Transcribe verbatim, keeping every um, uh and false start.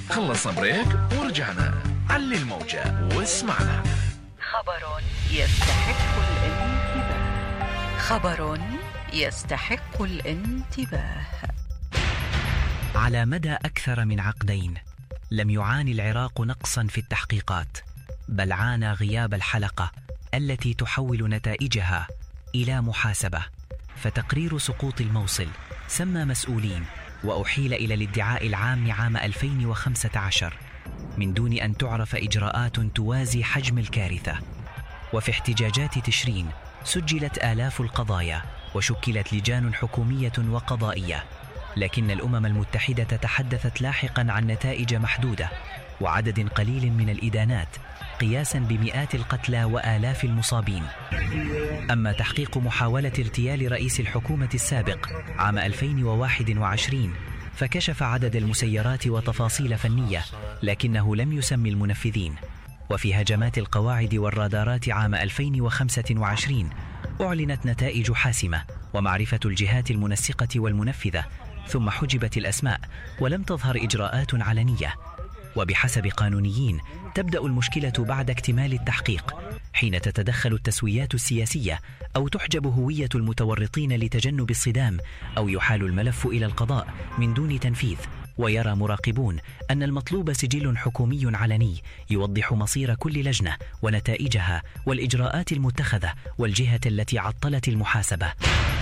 خلصنا بريك ورجعنا. علي الموجة واسمعنا. خبر يستحق الانتباه. خبر يستحق الانتباه. على مدى أكثر من عقدين لم يعاني العراق نقصا في التحقيقات، بل عانى غياب الحلقة التي تحول نتائجها إلى محاسبة. فتقرير سقوط الموصل سمى مسؤولين وأحيل إلى الادعاء العام عام ألفين وخمسة عشر من دون أن تعرف إجراءات توازي حجم الكارثة. وفي احتجاجات تشرين سجلت آلاف القضايا وشكلت لجان حكومية وقضائية، لكن الأمم المتحدة تحدثت لاحقا عن نتائج محدودة وعدد قليل من الإدانات قياسا بمئات القتلى وآلاف المصابين. أما تحقيق محاولة اغتيال رئيس الحكومة السابق عام ألفين وواحد وعشرين فكشف عدد المسيرات وتفاصيل فنية، لكنه لم يسمي المنفذين. وفي هجمات القواعد والرادارات عام ألفين وخمسة وعشرين أعلنت نتائج حاسمة ومعرفة الجهات المنسقة والمنفذة، ثم حجبت الأسماء ولم تظهر إجراءات علنية. وبحسب قانونيين تبدأ المشكلة بعد اكتمال التحقيق، حين تتدخل التسويات السياسية أو تحجب هوية المتورطين لتجنب الصدام، أو يحال الملف إلى القضاء من دون تنفيذ. ويرى مراقبون أن المطلوب سجل حكومي علني يوضح مصير كل لجنة ونتائجها والإجراءات المتخذة والجهة التي عطلت المحاسبة.